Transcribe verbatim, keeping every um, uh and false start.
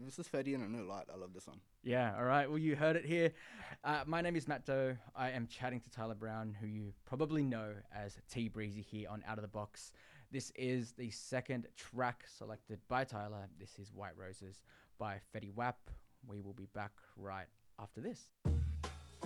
This is Fetty in a new light. I love this one. Yeah, all right. Well, you heard it here. Uh, my name is Matt Doe. I am chatting to Tyler Brown, who you probably know as T Breezy here on Out of the Box. This is the second track selected by Tyler. This is White Roses by Fetty Wap. We will be back right after this.